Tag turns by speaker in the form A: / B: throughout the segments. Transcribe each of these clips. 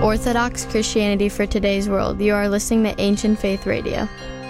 A: Orthodox Christianity for today's world. You are listening to Ancient Faith Radio.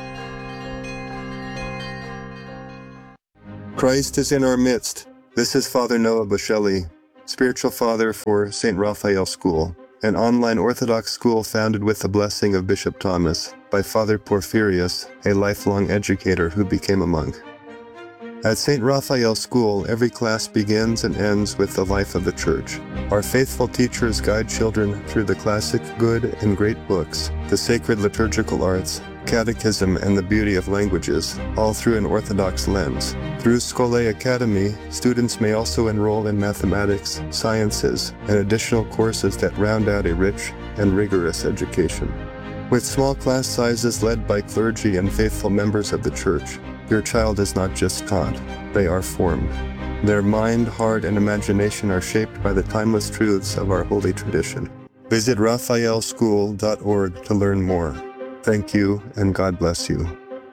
B: Christ is in our midst. This is Father Noah Bushelli, spiritual father for St. Raphael School, an online Orthodox school founded with the blessing of Bishop Thomas by Father Porphyrius, a lifelong educator who became a monk. At St. Raphael School, every class begins and ends with the life of the Church. Our faithful teachers guide children through the classic good and great books, the sacred liturgical arts, catechism, and the beauty of languages, all through an Orthodox lens. Through Scholae Academy, students may also enroll in mathematics, sciences, and additional courses that round out a rich and rigorous education. With small class sizes led by clergy and faithful members of the Church, your child is not just taught, they are formed. Their mind, heart, and imagination are shaped by the timeless truths of our holy tradition. Visit raphaelschool.org to learn more. Thank you, and God bless you.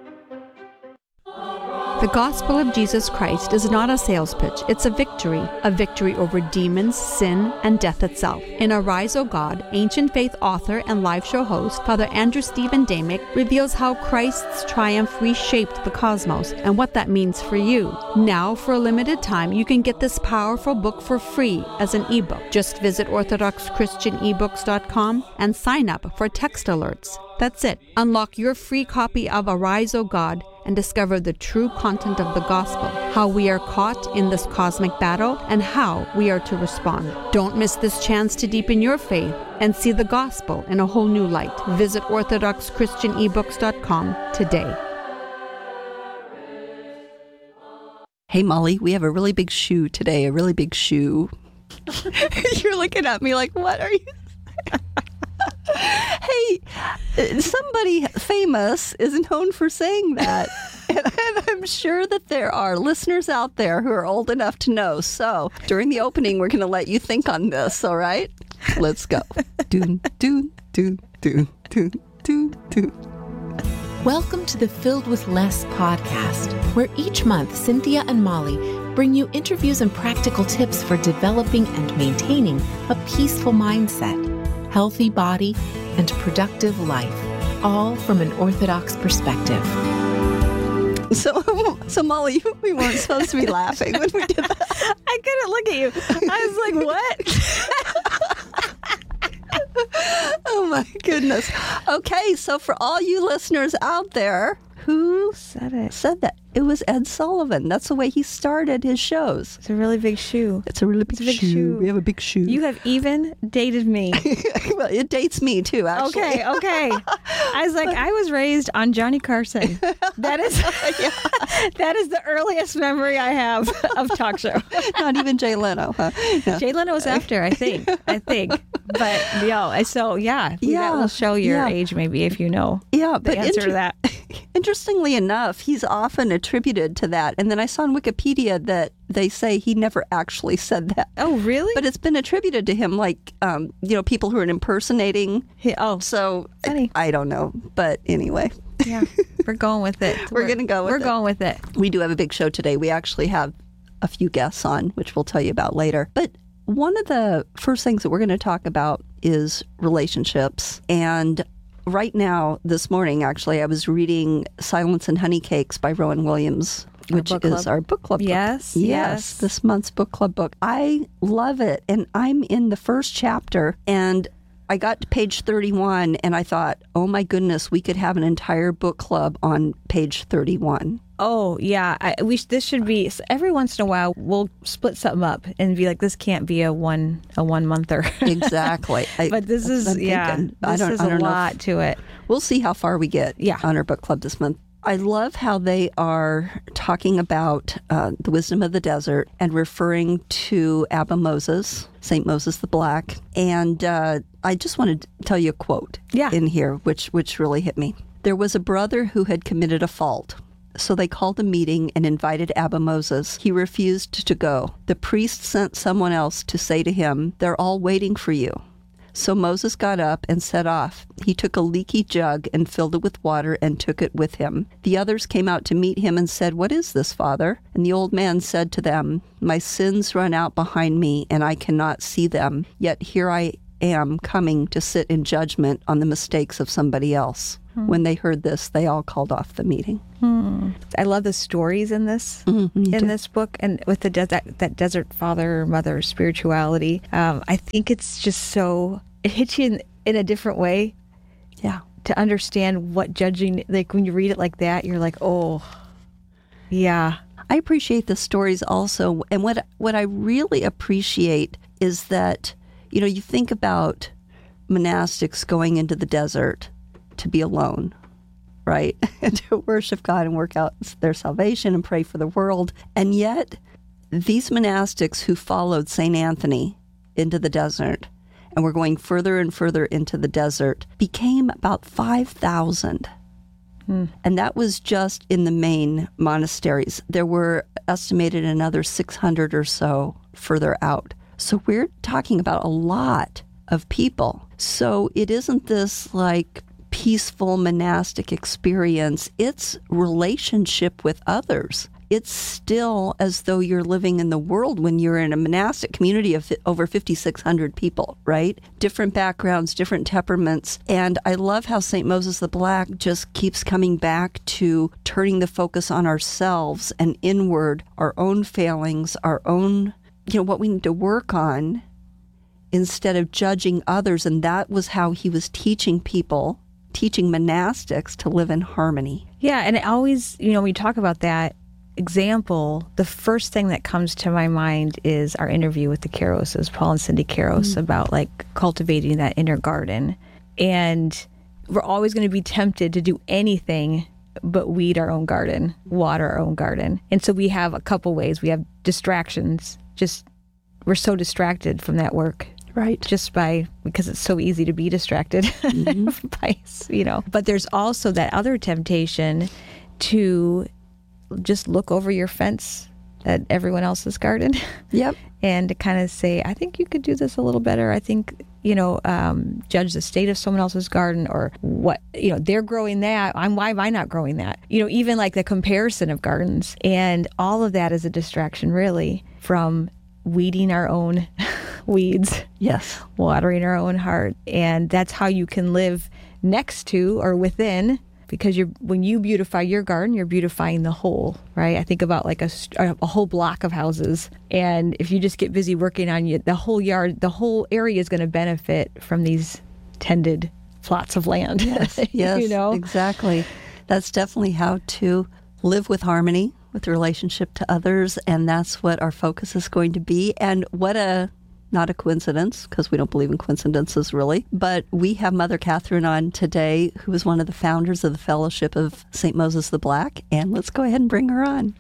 C: The gospel of Jesus Christ is not a sales pitch, it's a victory over demons, sin, and death itself. In Arise, O God, Ancient Faith author and live show host, Father Andrew Stephen Damick reveals how Christ's triumph reshaped the cosmos and what that means for you. Now, for a limited time, you can get this powerful book for free as an ebook. Just visit orthodoxchristianebooks.com and sign up for text alerts. That's it. Unlock your free copy of Arise, O God, and discover the true content of the gospel, how we are caught in this cosmic battle, and how we are to respond. Don't miss this chance to deepen your faith and see the gospel in a whole new light. Visit orthodoxchristianebooks.com today.
D: Hey, Molly, we have a really big shoe today, a really big shoe. You're looking at me like, what are you? Hey, somebody famous is known for saying that. And I'm sure that there are listeners out there who are old enough to know. So during the opening, we're going to let you think on this, all right? Let's go. Doon, doon, doon, doon, doon, doon, doon.
E: Welcome to the Filled with Less podcast, where each month Cynthia and Molly bring you interviews and practical tips for developing and maintaining a peaceful mindset, healthy body, and productive life, all from an Orthodox perspective.
D: So Molly, we weren't supposed to be laughing when we did that.
C: I couldn't look at you. I was like, what?
D: Oh my goodness. Okay, so for all you listeners out there, who said that? It was Ed Sullivan. That's the way he started his shows.
F: It's a really big shoe.
D: It's a really big shoe. We have a big shoe.
F: You have even dated me.
D: Well, it dates me too, actually.
F: Okay. I was like, I was raised on Johnny Carson. That is that is the earliest memory I have of talk show.
D: Not even Jay Leno, huh? No.
F: Jay Leno was after, I think. But that will show your age maybe if you know the answer to that.
D: Interestingly enough, he's often attributed to that. And then I saw on Wikipedia that they say he never actually said that.
F: Oh, really?
D: But it's been attributed to him, like, people who are impersonating. So
F: funny.
D: I don't know. But anyway.
F: Yeah, we're going with it.
D: We're going to go with it.
F: We're going with it.
D: We do have a big show today. We actually have a few guests on, which we'll tell you about later. But one of the first things that we're going to talk about is relationships. And right now, this morning, actually, I was reading Silence and Honey Cakes by Rowan Williams, which is our book club book.
F: Yes.
D: This month's book club book. I love it. And I'm in the first chapter, and I got to page 31, and I thought, oh my goodness, we could have an entire book club on page 31.
F: Oh, yeah. This should be, every once in a while, we'll split something up and be like, this can't be a one monther.
D: Exactly.
F: But this is a lot to it.
D: We'll see how far we get on our book club this month. I love how they are talking about the wisdom of the desert and referring to Abba Moses, St. Moses the Black. And I just wanted to tell you a quote in here, which really hit me. There was a brother who had committed a fault. So they called a meeting and invited Abba Moses. He refused to go. The priest sent someone else to say to him, "They're all waiting for you." So Moses got up and set off. He took a leaky jug and filled it with water and took it with him. The others came out to meet him and said, "What is this, Father?" And the old man said to them, "My sins run out behind me, and I cannot see them. Yet here I am coming to sit in judgment on the mistakes of somebody else. When they heard this, they all called off the meeting.
F: I love the stories in this this book, and with the that desert father mother spirituality. I think it's just so, it hits you in a different way.
D: Yeah.
F: To understand what judging, like when you read it like that, you're like, oh, yeah.
D: I appreciate the stories also, and what I really appreciate is that, you think about monastics going into the desert to be alone, right? And to worship God and work out their salvation and pray for the world. And yet, these monastics who followed St. Anthony into the desert and were going further and further into the desert became about 5,000. And that was just in the main monasteries. There were estimated another 600 or so further out. So we're talking about a lot of people. So it isn't this like peaceful monastic experience. It's relationship with others. It's still as though you're living in the world when you're in a monastic community of over 5,600 people, right? Different backgrounds, different temperaments. And I love how St. Moses the Black just keeps coming back to turning the focus on ourselves and inward, our own failings, our own, what we need to work on instead of judging others. And that was how he was teaching monastics to live in harmony.
F: Yeah, and it always, when you talk about that example, the first thing that comes to my mind is our interview with the Karoses, Paul and Cindy Karos, about like cultivating that inner garden. And we're always going to be tempted to do anything but weed our own garden, water our own garden. And so we have a couple ways. We have distractions. Just, we're so distracted from that work.
D: Right.
F: Just because it's so easy to be distracted by, But there's also that other temptation to just look over your fence at everyone else's garden.
D: Yep.
F: And to kind of say, I think you could do this a little better. I think, judge the state of someone else's garden, or what, they're growing that. Why am I not growing that? Even like the comparison of gardens. And all of that is a distraction, really, from weeding our own weeds.
D: Yes.
F: Watering our own heart. And that's how you can live next to or within, because when you beautify your garden, you're beautifying the whole, right? I think about like a whole block of houses. And if you just get busy working on the whole yard, the whole area is going to benefit from these tended plots of land.
D: Yes, exactly. That's definitely how to live with harmony, with relationship to others. And that's what our focus is going to be. And not a coincidence, because we don't believe in coincidences, really. But we have Mother Catherine on today, who is one of the founders of the Fellowship of St. Moses the Black. And let's go ahead and bring her on.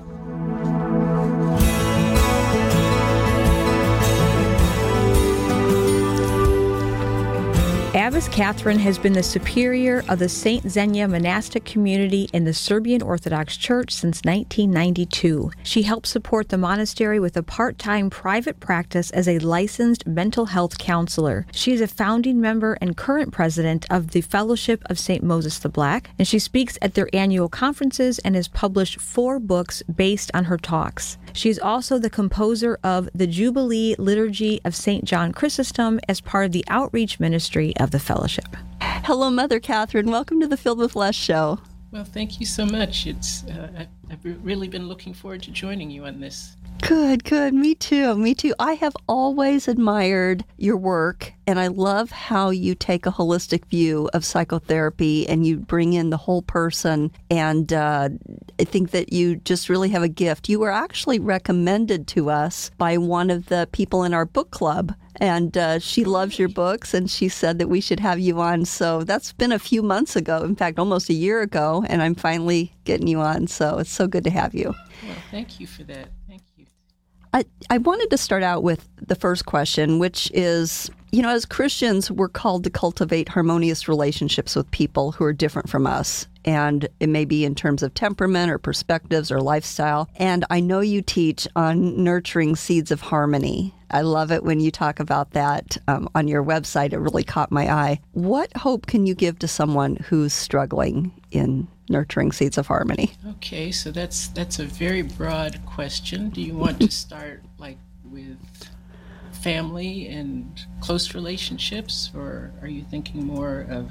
F: Abbess Catherine has been the superior of the St. Xenia monastic community in the Serbian Orthodox Church since 1992. She helps support the monastery with a part-time private practice as a licensed mental health counselor. She is a founding member and current president of the Fellowship of St. Moses the Black, and she speaks at their annual conferences and has published 4 books based on her talks. She is also the composer of the Jubilee Liturgy of St. John Chrysostom as part of the outreach ministry of the Fellowship.
D: Hello, Mother Catherine. Welcome to the Filled with Less show.
G: Well, thank you so much. I've really been looking forward to joining you on this.
D: Good. Me too. I have always admired your work, and I love how you take a holistic view of psychotherapy and you bring in the whole person, and I think that you just really have a gift. You were actually recommended to us by one of the people in our book club, and she loves your books, and she said that we should have you on. So that's been a few months ago, in fact, almost a year ago, and I'm finally getting you on. So it's so good to have you.
G: Well, thank you for that. Thank you.
D: I wanted to start out with the first question, which is, as Christians, we're called to cultivate harmonious relationships with people who are different from us. And it may be in terms of temperament or perspectives or lifestyle. And I know you teach on nurturing seeds of harmony. I love it when you talk about that on your website. It really caught my eye. What hope can you give to someone who's struggling in nurturing seeds of harmony?
G: Okay, so that's a very broad question. Do you want to start with family and close relationships, or are you thinking more of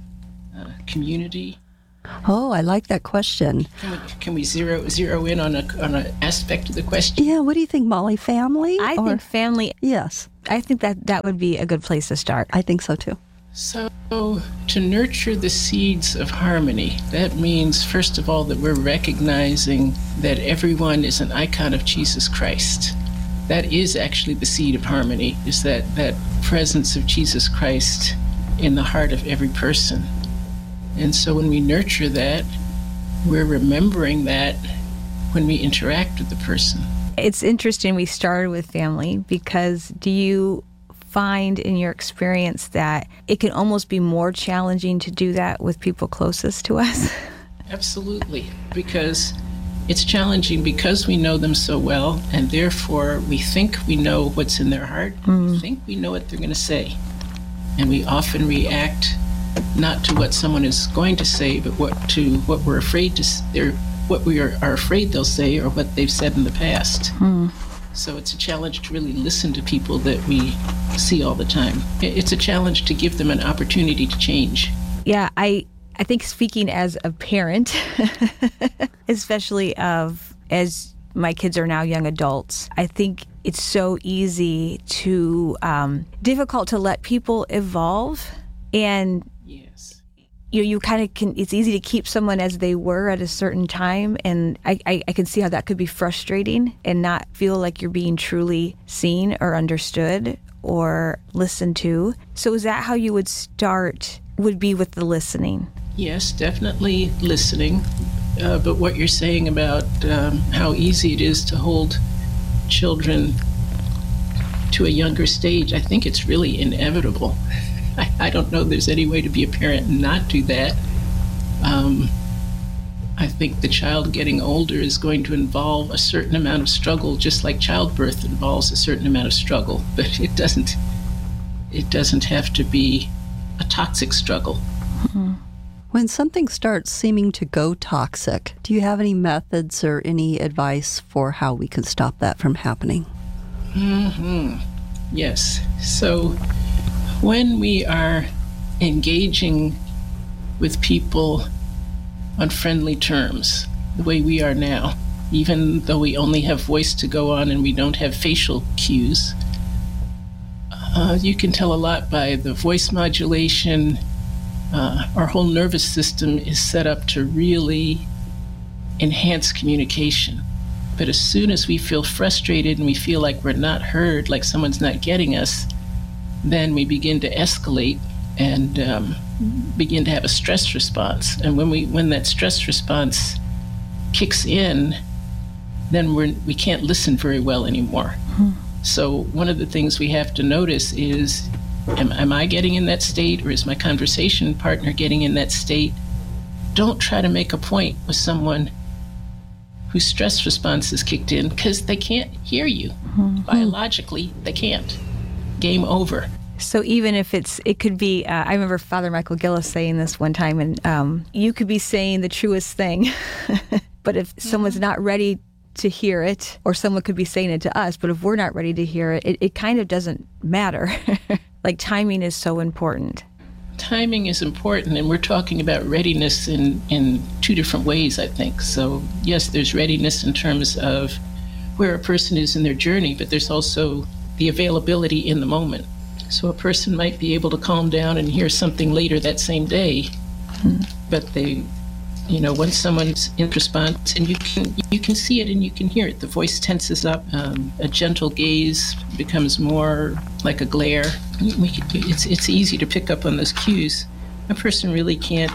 G: community?
D: Oh, I like that question.
G: Can we zero in on an aspect of the question?
D: Yeah, what do you think, Molly? Family?
F: I think family.
D: Yes.
F: I think that would be a good place to start.
D: I think so too.
G: So, to nurture the seeds of harmony, that means, first of all, that we're recognizing that everyone is an icon of Jesus Christ. That is actually the seed of harmony, is that presence of Jesus Christ in the heart of every person. And so when we nurture that, we're remembering that when we interact with the person.
F: It's interesting we started with family, because do you find in your experience that it can almost be more challenging to do that with people closest to us?
G: Absolutely, because it's challenging because we know them so well, and therefore we think we know what's in their heart. We think we know what they're going to say. And we often react not to what someone is going to say, but what we're afraid what we are afraid they'll say, or what they've said in the past. So it's a challenge to really listen to people that we see all the time. It's a challenge to give them an opportunity to change.
F: Yeah, I think speaking as a parent, especially as my kids are now young adults, I think it's so easy to, difficult to let people evolve. And
G: yes,
F: you kind of can, it's easy to keep someone as they were at a certain time. And I can see how that could be frustrating and not feel like you're being truly seen or understood or listened to. So is that how you would start, would be with the listening?
G: Yes, definitely listening. But what you're saying about how easy it is to hold children to a younger stage, I think it's really inevitable. I don't know there's any way to be a parent and not do that. I think the child getting older is going to involve a certain amount of struggle, just like childbirth involves a certain amount of struggle, but it doesn't have to be a toxic struggle.
D: Mm-hmm. When something starts seeming to go toxic, do you have any methods or any advice for how we can stop that from happening?
G: Yes. So when we are engaging with people on friendly terms, the way we are now, even though we only have voice to go on and we don't have facial cues, you can tell a lot by the voice modulation. Our whole nervous system is set up to really enhance communication. But as soon as we feel frustrated and we feel like we're not heard, like someone's not getting us, then we begin to escalate and begin to have a stress response. And when that stress response kicks in, then we can't listen very well anymore. So one of the things we have to notice is, am I getting in that state, or is my conversation partner getting in that state? Don't try to make a point with someone whose stress response is kicked in, because they can't hear you. Biologically, they can't. Game over.
F: So even if it could be, I remember Father Michael Gillis saying this one time, and you could be saying the truest thing, but if someone's not ready to hear it, or someone could be saying it to us, but if we're not ready to hear it, it kind of doesn't matter. Like, timing is so important.
G: Timing is important, and we're talking about readiness in two different ways, I think. So yes, there's readiness in terms of where a person is in their journey, but there's also the availability in the moment. So a person might be able to calm down and hear something later that same day, but when someone's in response, and you can see it and you can hear it, the voice tenses up, a gentle gaze becomes more like a glare. It's easy to pick up on those cues. A person really can't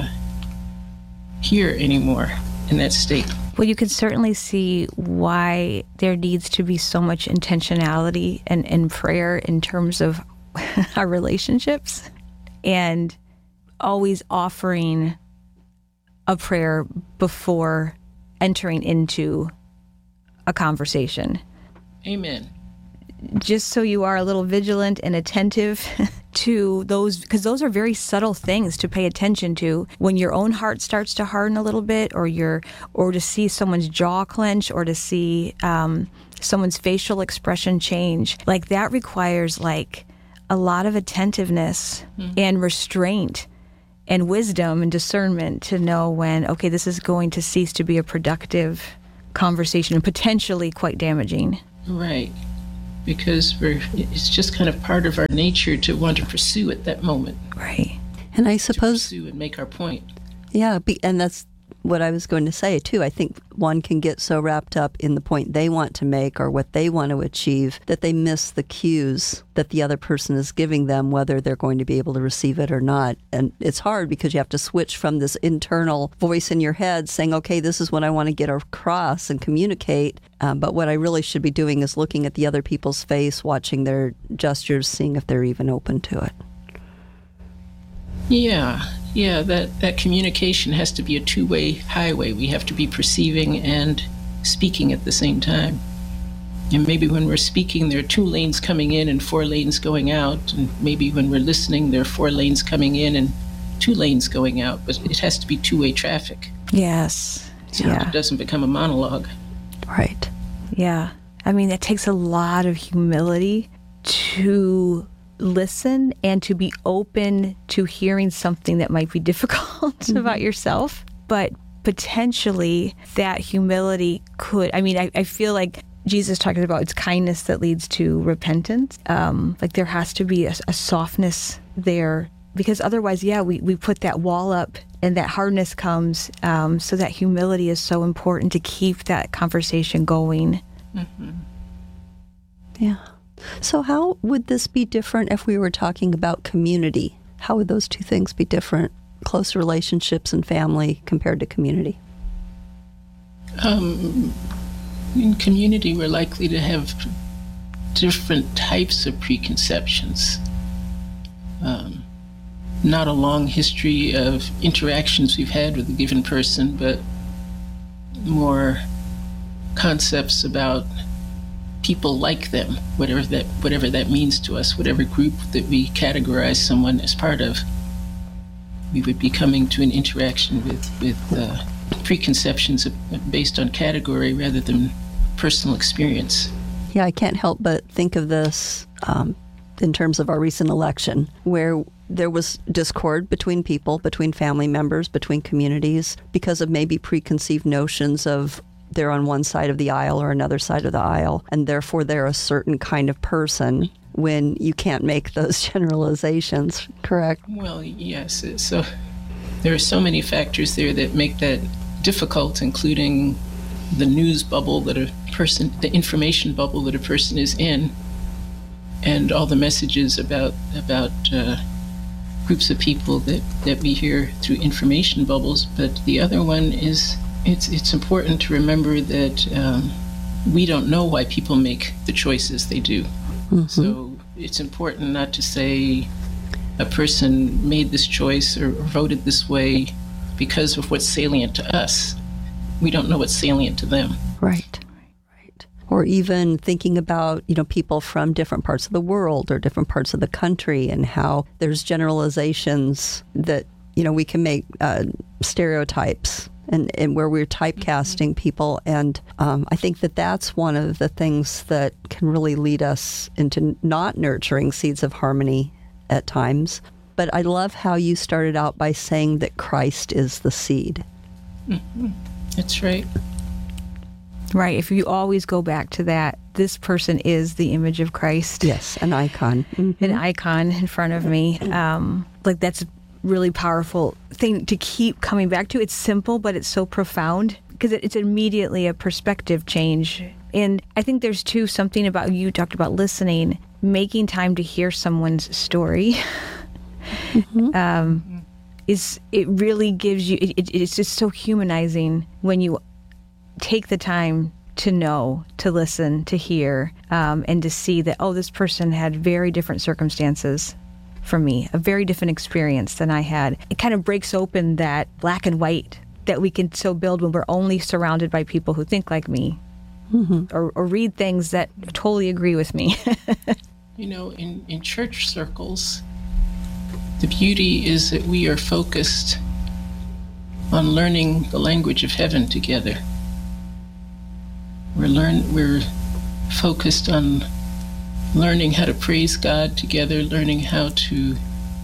G: hear anymore in that state.
F: Well, you can certainly see why there needs to be so much intentionality and prayer in terms of our relationships, and always offering a prayer before entering into a conversation.
G: Amen.
F: Just so you are a little vigilant and attentive to those, because those are very subtle things to pay attention to when your own heart starts to harden a little bit, or to see someone's jaw clench, or to see someone's facial expression change, like that requires like a lot of attentiveness and restraint and wisdom and discernment to know when, okay, this is going to cease to be a productive conversation and potentially quite damaging.
G: Right. Because it's just kind of part of our nature to want to pursue at that moment.
F: Right.
D: And I suppose,
G: to pursue and make our point.
D: Yeah, and that's what I was going to say, too. I think one can get so wrapped up in the point they want to make or what they want to achieve that they miss the cues that the other person is giving them, whether they're going to be able to receive it or not. And it's hard because you have to switch from this internal voice in your head saying, okay, this is what I want to get across and communicate. But what I really should be doing is looking at the other people's face, watching their gestures, seeing if they're even open to it.
G: Yeah, that communication has to be a two-way highway. We have to be perceiving and speaking at the same time. And maybe when we're speaking, there are 2 lanes coming in and 4 lanes going out. And maybe when we're listening, there are 4 lanes coming in and 2 lanes going out. But it has to be two-way traffic.
F: Yes.
G: So it doesn't become a monologue.
D: Right.
F: Yeah. I mean, it takes a lot of humility to listen and to be open to hearing something that might be difficult about yourself. But potentially that humility could, I feel like Jesus talking about it's kindness that leads to repentance. Like there has to be a softness there, because otherwise, we put that wall up and that hardness comes. So that humility is so important to keep that conversation going.
G: Mm-hmm.
D: Yeah. So how would this be different if we were talking about community? How would those two things be different? Close relationships and family compared to community?
G: In community, we're likely to have different types of preconceptions. Not a long history of interactions we've had with a given person, but more concepts about people like them, whatever that means to us, whatever group that we categorize someone as part of. We would be coming to an interaction with preconceptions based on category rather than personal experience.
D: Yeah, I can't help but think of this in terms of our recent election, where there was discord between people, between family members, between communities, because of maybe preconceived notions of they're on one side of the aisle or another side of the aisle, and therefore they're a certain kind of person, when you can't make those generalizations, correct?
G: Well, yes. So there are so many factors there that make that difficult, including the news bubble that the information bubble that a person is in, and all the messages about groups of people that we hear through information bubbles. But the other one is, it's important to remember that we don't know why people make the choices they do. Mm-hmm. So it's important not to say a person made this choice or voted this way because of what's salient to us. We don't know what's salient to them.
D: Right. Or even thinking about, people from different parts of the world or different parts of the country, and how there's generalizations that, we can make stereotypes and where we're typecasting people. And I think that's one of the things that can really lead us into not nurturing seeds of harmony at times. But I love how you started out by saying that Christ is the seed.
G: Mm-hmm. That's right.
F: Right. If you always go back to that, this person is the image of Christ.
D: Yes, an icon. Mm-hmm.
F: An icon in front of me. That's a really powerful thing to keep coming back to. It's simple, but it's so profound because it's immediately a perspective change. And I think there's too something about, you talked about listening, making time to hear someone's story. Mm-hmm. It really gives you, it's just so humanizing when you take the time to know, to listen, to hear, and to see that, this person had very different circumstances from me, a very different experience than I had. It kind of breaks open that black and white that we can so build when we're only surrounded by people who think like me, mm-hmm. or read things that totally agree with me.
G: In church circles, the beauty is that we are focused on learning the language of heaven together. We're focused on learning how to praise God together, learning how to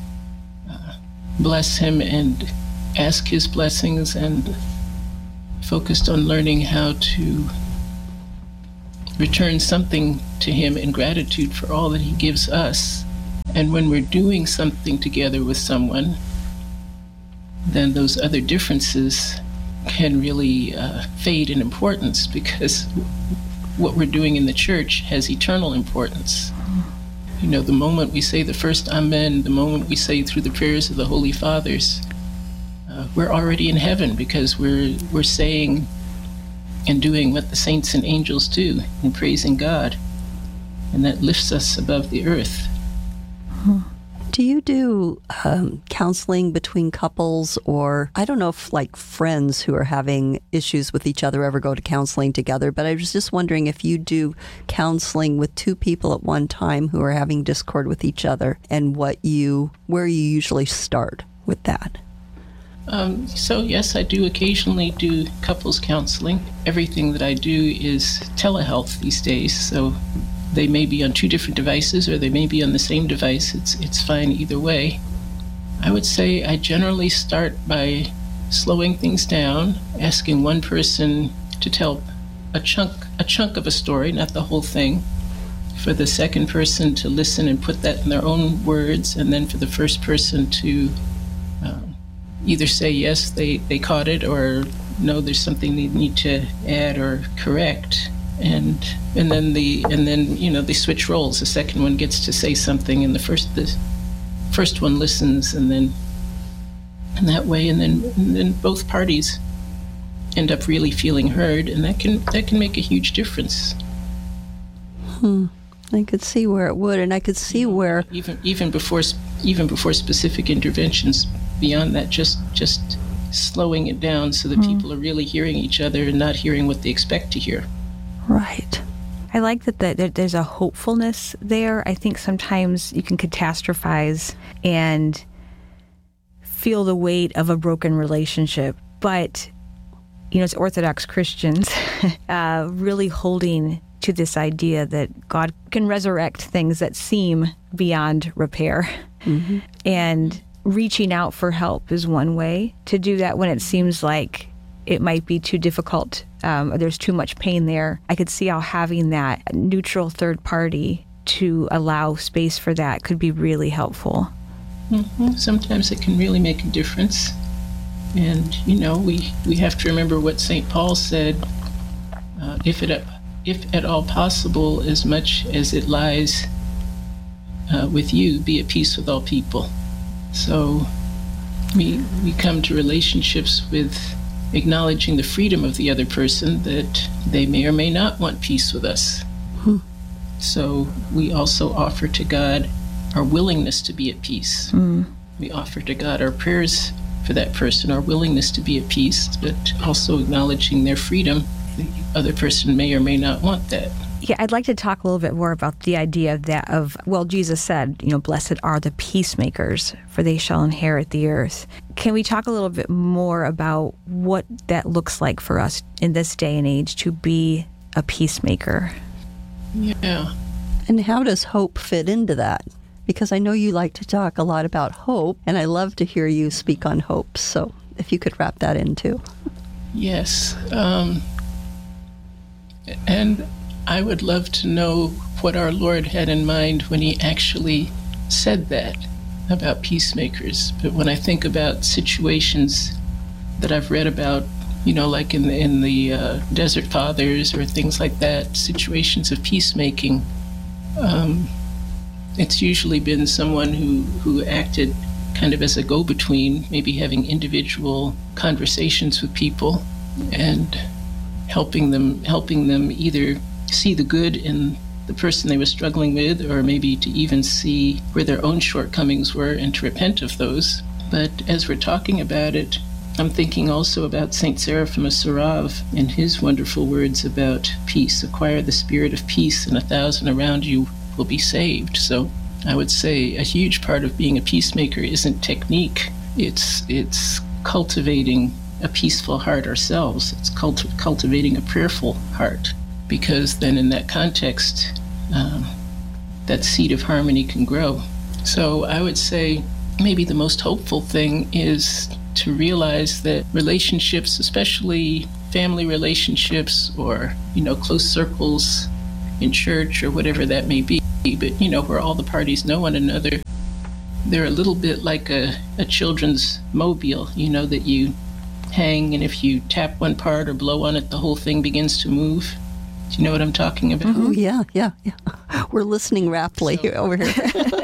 G: bless Him and ask His blessings, and focused on learning how to return something to Him in gratitude for all that He gives us. And when we're doing something together with someone, then those other differences can really fade in importance, because what we're doing in the church has eternal importance. You know, the moment we say the first Amen, the moment we say through the prayers of the Holy Fathers, we're already in heaven, because we're saying and doing what the saints and angels do in praising God, and that lifts us above the earth.
D: Do you do counseling between couples, or I don't know if like friends who are having issues with each other ever go to counseling together, but I was just wondering if you do counseling with two people at one time who are having discord with each other, and where you usually start with that.
G: So yes, I do occasionally do couples counseling. Everything that I do is telehealth these days, so they may be on two different devices, or they may be on the same device. It's fine either way. I would say I generally start by slowing things down, asking one person to tell a chunk of a story, not the whole thing, for the second person to listen and put that in their own words, and then for the first person to either say yes, they caught it, or no, there's something they need to add or correct. And then you know, they switch roles. The second one gets to say something, and the first one listens, and then in that way, and then both parties end up really feeling heard, and that can make a huge difference.
D: I could see where it would, and I could see where
G: even before specific interventions, beyond that, just slowing it down so that people are really hearing each other and not hearing what they expect to hear.
D: Right.
F: I like that there's a hopefulness there. I think sometimes you can catastrophize and feel the weight of a broken relationship. But, you know, as Orthodox Christians, really holding to this idea that God can resurrect things that seem beyond repair. Mm-hmm. And reaching out for help is one way to do that when it seems like it might be too difficult, or there's too much pain there. I could see how having that neutral third party to allow space for that could be really helpful.
G: Mm-hmm. Sometimes it can really make a difference. And, you know, we have to remember what St. Paul said, if at all possible, as much as it lies with you, be at peace with all people. So we come to relationships with acknowledging the freedom of the other person, that they may or may not want peace with us. So we also offer to God our willingness to be at peace. We offer to God our prayers for that person, our willingness to be at peace, but also acknowledging their freedom. The other person may or may not want that.
F: Yeah, I'd like to talk a little bit more about the idea of Jesus said, you know, blessed are the peacemakers, for they shall inherit the earth. Can we talk a little bit more about what that looks like for us in this day and age to be a peacemaker?
G: Yeah.
D: And how does hope fit into that? Because I know you like to talk a lot about hope, and I love to hear you speak on hope. So if you could wrap that in too.
G: Yes. And I would love to know what our Lord had in mind when He actually said that about peacemakers. But when I think about situations that I've read about, you know, like in the Desert Fathers or things like that, situations of peacemaking, it's usually been someone who acted kind of as a go-between, maybe having individual conversations with people and helping them either see the good in the person they were struggling with, or maybe to even see where their own shortcomings were and to repent of those. But as we're talking about it, I'm thinking also about Saint Seraphim of Sarov and his wonderful words about peace. Acquire the spirit of peace, and 1,000 around you will be saved. So I would say a huge part of being a peacemaker isn't technique. It's cultivating a peaceful heart ourselves. It's cultivating a prayerful heart. because then in that context, that seed of harmony can grow. So I would say maybe the most hopeful thing is to realize that relationships, especially family relationships or, close circles in church or whatever that may be, but, where all the parties know one another, they're a little bit like a children's mobile, that you hang, and if you tap one part or blow on it, the whole thing begins to move. Do you know what I'm talking about?
D: Oh, yeah. We're listening raptly over here.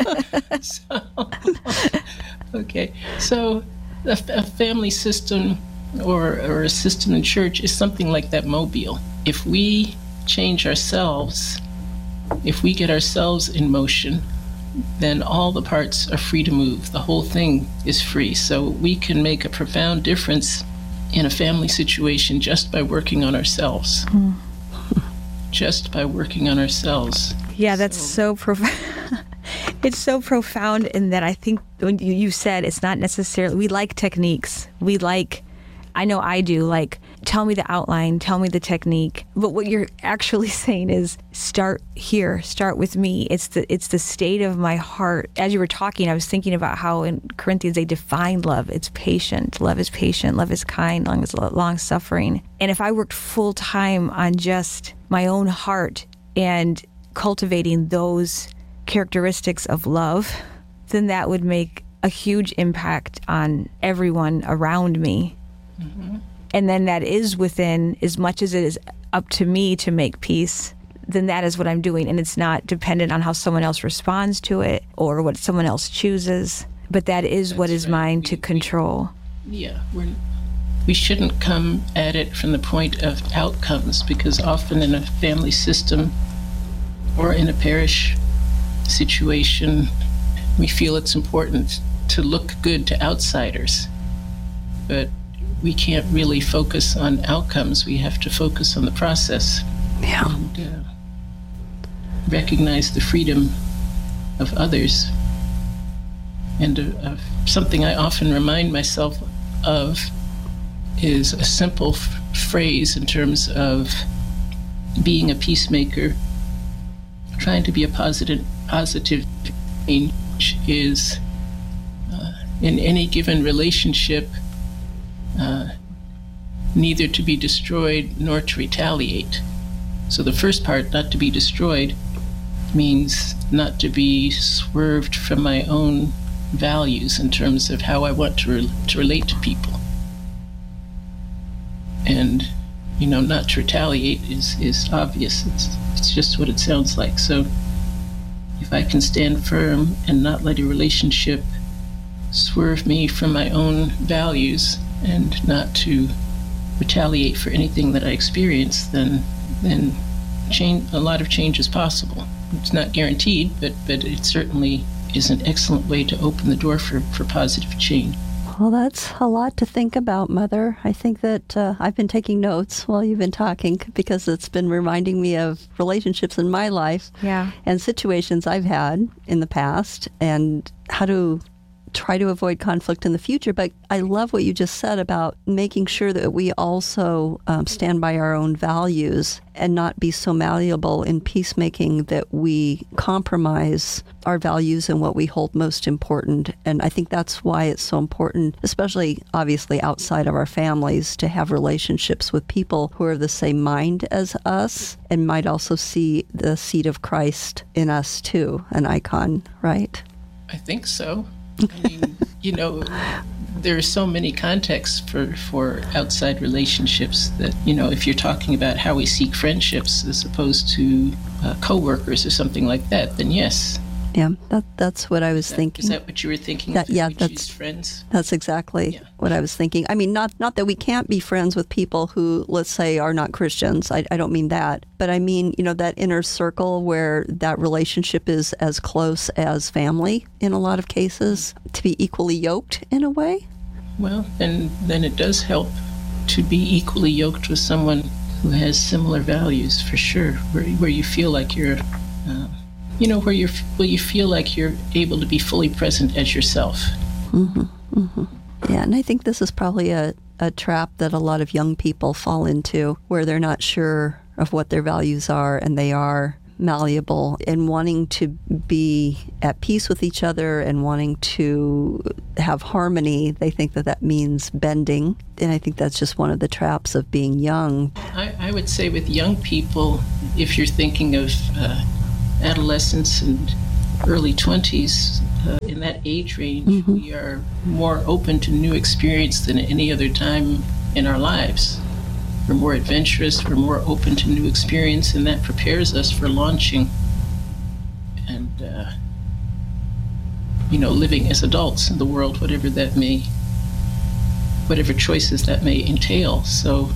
G: Okay. So a family system or a system in church is something like that mobile. If we change ourselves, if we get ourselves in motion, then all the parts are free to move. The whole thing is free. So we can make a profound difference in a family situation just by working on ourselves. Just by working on ourselves.
F: Yeah, that's so profound. It's so profound in that I think when you said it's not necessarily, we like techniques. I know I do, like, tell me the outline, tell me the technique. But what you're actually saying is start here, start with me. It's the state of my heart. As you were talking, I was thinking about how in Corinthians they define love. It's patient. Love is patient. Love is kind. Love is long suffering. And if I worked full time on just my own heart and cultivating those characteristics of love, then that would make a huge impact on everyone around me. Mm-hmm. And then that is within, as much as it is up to me to make peace, then that is what I'm doing. And it's not dependent on how someone else responds to it or what someone else chooses, but that is what is mine to control.
G: We shouldn't come at it from the point of outcomes, because often in a family system or in a parish situation, we feel it's important to look good to outsiders. But we can't really focus on outcomes. We have to focus on the process.
D: Yeah.
G: And recognize the freedom of others. And something I often remind myself of is a simple phrase in terms of being a peacemaker. Trying to be a positive change is in any given relationship, neither to be destroyed nor to retaliate. So the first part, not to be destroyed, means not to be swerved from my own values in terms of how I want to relate to people. And, not to retaliate is obvious. It's just what it sounds like. So if I can stand firm and not let a relationship swerve me from my own values and not to retaliate for anything that I experience, then a lot of change is possible. It's not guaranteed, but it certainly is an excellent way to open the door for positive change.
D: Well, that's a lot to think about, Mother. I think that I've been taking notes while you've been talking because it's been reminding me of relationships in my life and situations I've had in the past and how to try to avoid conflict in the future. But I love what you just said about making sure that we also stand by our own values and not be so malleable in peacemaking that we compromise our values and what we hold most important. And I think that's why it's so important, especially obviously outside of our families, to have relationships with people who are the same mind as us and might also see the seed of Christ in us too, an icon, right?
G: I think so. I mean, there are so many contexts for outside relationships that, if you're talking about how we seek friendships as opposed to coworkers or something like that, then yes.
D: Yeah, that's what I was thinking.
G: Is that what you were thinking?
D: That's
G: friends.
D: That's exactly what I was thinking. I mean, not that we can't be friends with people who, let's say, are not Christians. I don't mean that. But I mean, that inner circle where that relationship is as close as family in a lot of cases, to be equally yoked in a way.
G: Well, then it does help to be equally yoked with someone who has similar values, for sure, where you feel like you're... where you feel like you're able to be fully present as yourself.
D: Mm-hmm, mm-hmm. Yeah, and I think this is probably a trap that a lot of young people fall into, where they're not sure of what their values are, and they are malleable and wanting to be at peace with each other and wanting to have harmony. They think that that means bending, and I think that's just one of the traps of being young.
G: I would say with young people, if you're thinking of adolescence and early 20s, in that age range, we are more open to new experience than any other time in our lives. We're more adventurous, we're more open to new experience, and that prepares us for launching and, living as adults in the world, whatever choices that may entail. So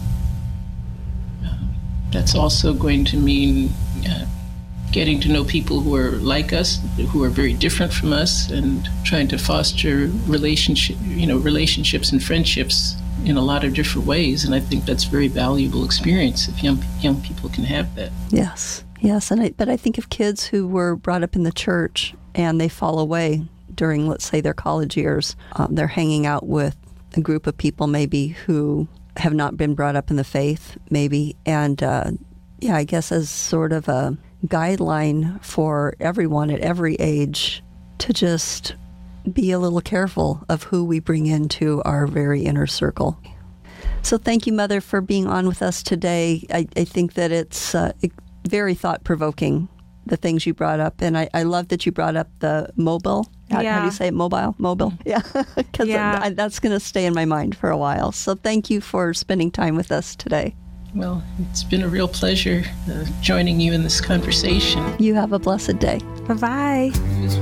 G: that's also going to mean getting to know people who are like us, who are very different from us, and trying to foster relationships and friendships in a lot of different ways. And I think that's a very valuable experience if young people can have that.
D: Yes. But I think of kids who were brought up in the church and they fall away during, let's say, their college years. They're hanging out with a group of people maybe who have not been brought up in the faith, maybe. And I guess as sort of a guideline for everyone at every age to just be a little careful of who we bring into our very inner circle. So thank you, Mother, for being on with us today. I think that it's very thought-provoking, the things you brought up. And I love that you brought up the mobile. How do you say it? Mobile? Yeah. Because that's going to stay in my mind for a while. So thank you for spending time with us today.
G: Well, it's been a real pleasure joining you in this conversation.
D: You have a blessed day.
F: Bye-bye.